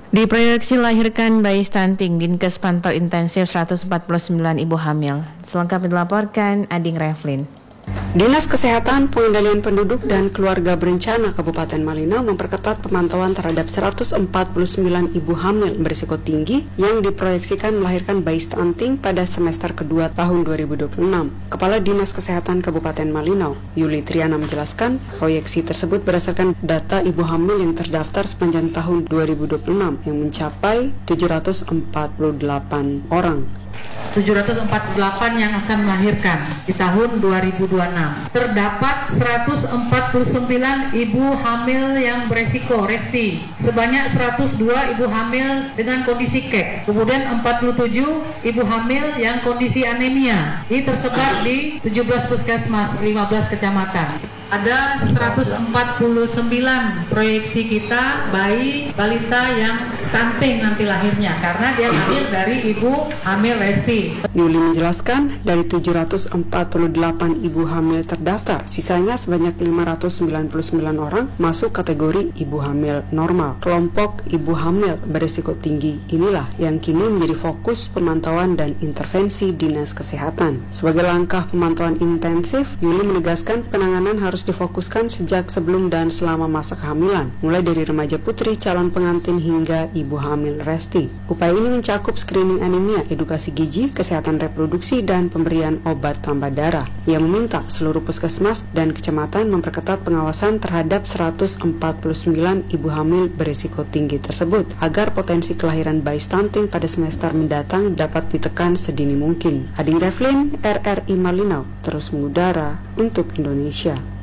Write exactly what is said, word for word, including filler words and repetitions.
Diproyeksi melahirkan bayi stunting, Dinkes pantau intensif seratus empat puluh sembilan ibu hamil. Selengkapnya dilaporkan Ading Revlin. Dinas Kesehatan, Pengendalian Penduduk dan Keluarga Berencana Kabupaten Malinau memperketat pemantauan terhadap seratus empat puluh sembilan ibu hamil berisiko tinggi yang diproyeksikan melahirkan bayi stunting pada semester kedua tahun dua ribu dua puluh enam. Kepala Dinas Kesehatan Kabupaten Malinau, Yuli Triana menjelaskan, proyeksi tersebut berdasarkan data ibu hamil yang terdaftar sepanjang tahun dua ribu dua puluh enam yang mencapai tujuh ratus empat puluh delapan orang. tujuh ratus empat puluh delapan yang akan melahirkan di tahun dua ribu dua puluh enam. Terdapat seratus empat puluh sembilan ibu hamil yang beresiko resti, sebanyak seratus dua ibu hamil dengan kondisi K E K, kemudian empat puluh tujuh ibu hamil yang kondisi anemia. Ini tersebar di tujuh belas puskesmas, lima belas kecamatan. Ada seratus empat puluh sembilan proyeksi kita bayi balita yang stunting nanti lahirnya karena dia lahir dari ibu hamil resti. Yuli menjelaskan, dari tujuh ratus empat puluh delapan ibu hamil terdaftar, sisanya sebanyak lima ratus sembilan puluh sembilan orang masuk kategori ibu hamil normal. Kelompok ibu hamil berisiko tinggi inilah yang kini menjadi fokus pemantauan dan intervensi Dinas Kesehatan. Sebagai langkah pemantauan intensif, Yuli menegaskan penanganan harus difokuskan sejak sebelum dan selama masa kehamilan, mulai dari remaja putri, calon pengantin hingga ibu hamil resti. Upaya ini mencakup screening anemia, edukasi gizi, kesehatan reproduksi, dan pemberian obat tambah darah. Ia meminta seluruh puskesmas dan kecamatan memperketat pengawasan terhadap seratus empat puluh sembilan ibu hamil berisiko tinggi tersebut, agar potensi kelahiran bayi stunting pada semester mendatang dapat ditekan sedini mungkin. Ading Revlin, R R I Malinau, terus mengudara untuk Indonesia.